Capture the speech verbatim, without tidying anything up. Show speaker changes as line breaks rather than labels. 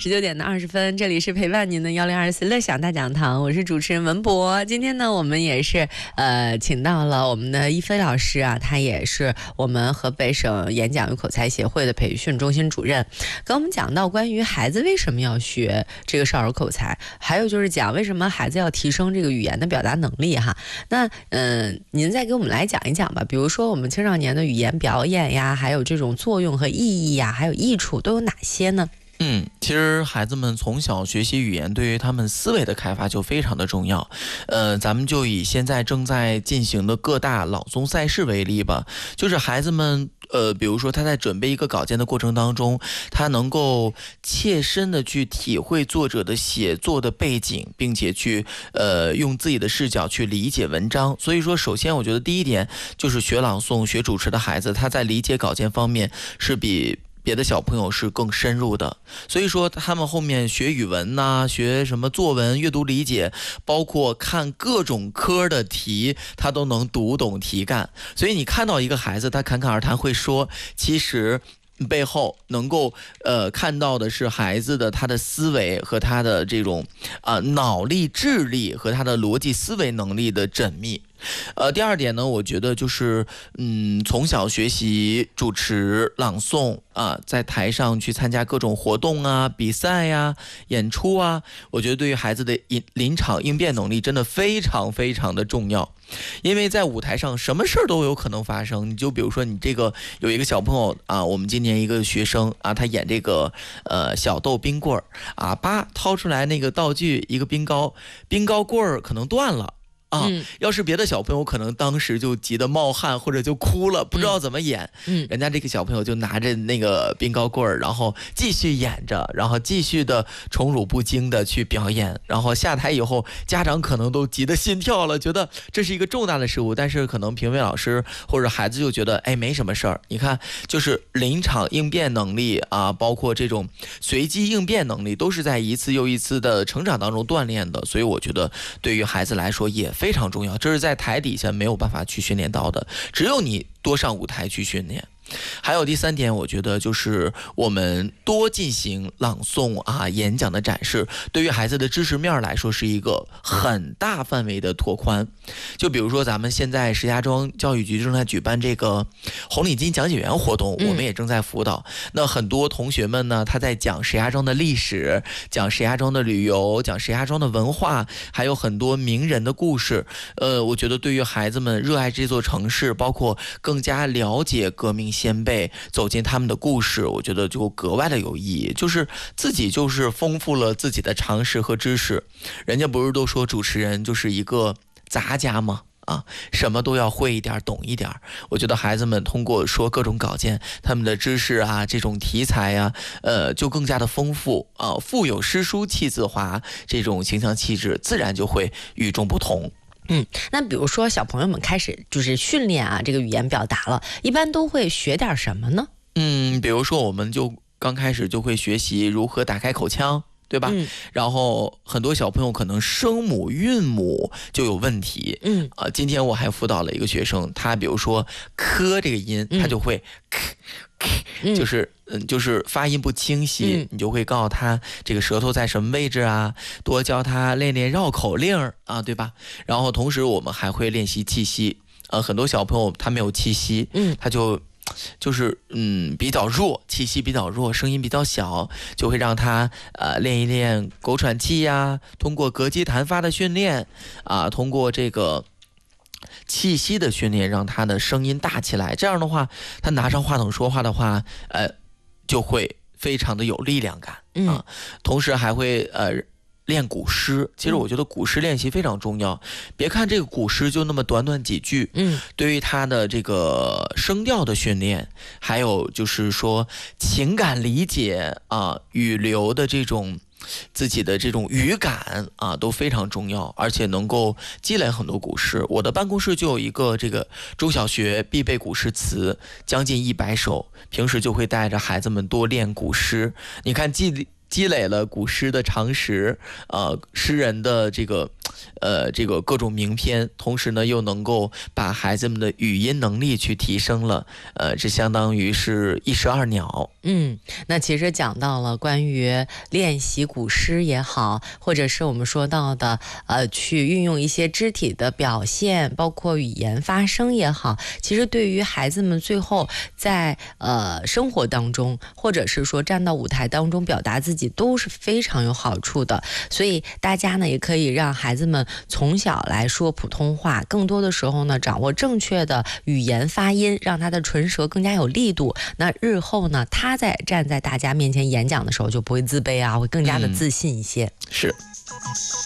十九点的二十分，这里是陪伴您的幺零二四乐享大讲堂，我是主持人文博。今天呢，我们也是呃请到了我们的一飞老师啊，他也是我们河北省演讲与口才协会的培训中心主任，跟我们讲到关于孩子为什么要学这个少儿口才，还有就是讲为什么孩子要提升这个语言的表达能力哈。那嗯、呃，您再给我们来讲一讲吧，比如说我们青少年的语言表演呀，还有这种作用和意义呀，还有益处都有哪些呢？
嗯，其实孩子们从小学习语言，对于他们思维的开发就非常的重要。呃，咱们就以现在正在进行的各大朗诵赛事为例吧，就是孩子们。呃，比如说他在准备一个稿件的过程当中，他能够切身的去体会作者的写作的背景，并且去呃用自己的视角去理解文章。所以说，首先我觉得第一点就是学朗诵、学主持的孩子，他在理解稿件方面是比别的小朋友是更深入的，所以说他们后面学语文呐、啊，学什么作文、阅读理解，包括看各种科的题，他都能读懂题干。所以你看到一个孩子，他侃侃而谈会说，其实背后能够呃看到的是孩子的他的思维和他的这种啊、呃、脑力、智力和他的逻辑思维能力的缜密。呃，第二点呢，我觉得就是，嗯，从小学习主持、朗诵啊，在台上去参加各种活动啊、比赛呀、演出啊，我觉得对于孩子的临场应变能力真的非常非常的重要。因为在舞台上什么事儿都有可能发生，你就比如说你这个有一个小朋友啊，我们今年一个学生啊，他演这个呃小豆冰棍儿啊，叭掏出来那个道具一个冰糕，冰糕棍儿可能断了。啊，要是别的小朋友可能当时就急得冒汗或者就哭了，不知道怎么演。嗯，人家这个小朋友就拿着那个冰糕棍儿，然后继续演着，然后继续的宠辱不惊的去表演。然后下台以后，家长可能都急得心跳了，觉得这是一个重大的失误。但是可能评委老师或者孩子就觉得，哎，没什么事儿。你看，就是临场应变能力啊，包括这种随机应变能力，都是在一次又一次的成长当中锻炼的。所以我觉得，对于孩子来说也非常重要，这是在台底下没有办法去训练到的，只有你多上舞台去训练。还有第三点，我觉得就是我们多进行朗诵啊、演讲的展示，对于孩子的知识面来说是一个很大范围的拓宽。就比如说咱们现在石家庄教育局正在举办这个红领巾讲解员活动，我们也正在辅导。嗯、那很多同学们呢，他在讲石家庄的历史，讲石家庄的旅游，讲石家庄的文化，还有很多名人的故事。呃，我觉得对于孩子们热爱这座城市，包括更加了解革命先辈，走进他们的故事，我觉得就格外的有意义，就是自己就是丰富了自己的常识和知识。人家不是都说主持人就是一个杂家吗？啊，什么都要会一点，懂一点。我觉得孩子们通过说各种稿件，他们的知识啊，这种题材啊，呃，就更加的丰富啊，富有诗书气自华，这种形象气质自然就会与众不同。
嗯，那比如说小朋友们开始就是训练啊，这个语言表达了，一般都会学点什么呢？
嗯，比如说我们就刚开始就会学习如何打开口腔，对吧？嗯、然后很多小朋友可能声母、韵母就有问题。嗯啊、呃，今天我还辅导了一个学生，他比如说科这个音，他就会咳咳、嗯，就是嗯，就是发音不清晰，嗯、你就会告诉他这个舌头在什么位置啊，多教他练练绕口令啊，对吧？然后同时我们还会练习气息。呃，很多小朋友他没有气息，嗯，他就。就是嗯比较弱，气息比较弱，声音比较小，就会让他呃练一练狗喘气呀，通过膈肌弹发的训练啊，通过这个气息的训练，让他的声音大起来。这样的话，他拿上话筒说话的话，呃，就会非常的有力量感啊。同时还会呃。练古诗，其实我觉得古诗练习非常重要。嗯、别看这个古诗就那么短短几句，嗯，对于他的这个声调的训练，还有就是说情感理解啊、语流的这种自己的这种语感啊，都非常重要，而且能够积累很多古诗。我的办公室就有一个这个中小学必备古诗词，将近一百首，平时就会带着孩子们多练古诗。你看记。积累了古诗的常识，呃，诗人的这个呃这个各种名篇，同时呢又能够把孩子们的语音能力去提升了，呃，这相当于是一石二鸟。
嗯，那其实讲到了关于练习古诗也好，或者是我们说到的呃，去运用一些肢体的表现，包括语言发声也好，其实对于孩子们最后在呃生活当中，或者是说站到舞台当中表达自己都是非常有好处的。所以大家呢也可以让孩子们从小来说普通话，更多的时候呢掌握正确的语言发音，让他的唇舌更加有力度。那日后呢，他在站在大家面前演讲的时候就不会自卑啊，会更加的自信一些。
嗯，是。